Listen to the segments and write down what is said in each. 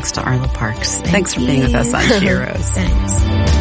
thanks to Arlo Parks. Thanks for being with us on Sheroes. Thanks.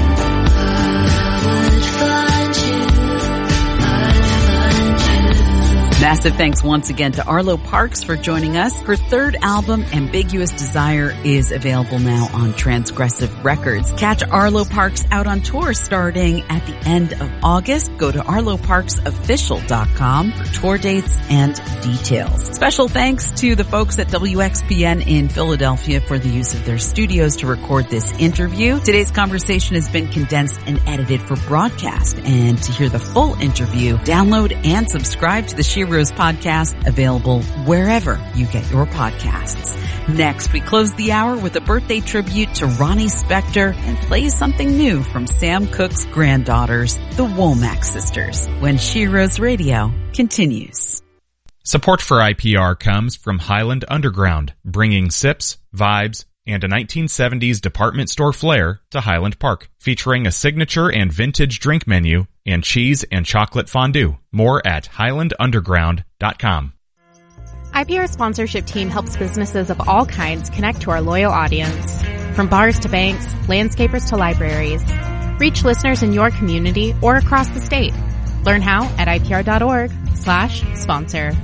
Massive thanks once again to Arlo Parks for joining us. Her third album, Ambiguous Desire, is available now on Transgressive Records. Catch Arlo Parks out on tour starting at the end of August. Go to arloparksofficial.com for tour dates and details. Special thanks to the folks at WXPN in Philadelphia for the use of their studios to record this interview. Today's conversation has been condensed and edited for broadcast. And to hear the full interview, download and subscribe to the Sheroes podcast, available wherever you get your podcasts. Next, we close the hour with a birthday tribute to Ronnie Spector and play something new from Sam Cooke's granddaughters, the Womack sisters, when Sheroes Radio continues. Support for IPR comes from Highland Underground, bringing sips, vibes, and a 1970s department store flair to Highland Park, featuring a signature and vintage drink menu and cheese and chocolate fondue. More at highlandunderground.com. IPR sponsorship team helps businesses of all kinds connect to our loyal audience. From bars to banks, landscapers to libraries. Reach listeners in your community or across the state. Learn how at ipr.org/sponsor.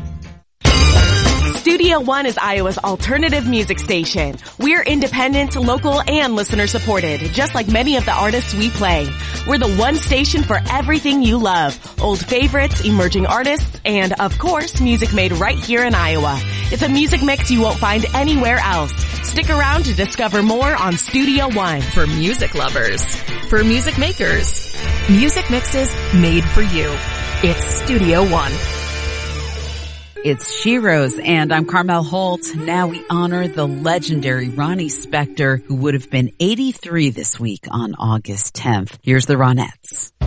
Studio One is Iowa's alternative music station. We're independent, local, and listener-supported, just like many of the artists we play. We're the one station for everything you love. Old favorites, emerging artists, and, of course, music made right here in Iowa. It's a music mix you won't find anywhere else. Stick around to discover more on Studio One. For music lovers, for music makers, music mixes made for you. It's Studio One. It's Sheroes, and I'm Carmel Holt. Now we honor the legendary Ronnie Spector, who would have been 83 this week on August 10th. Here's the Ronettes.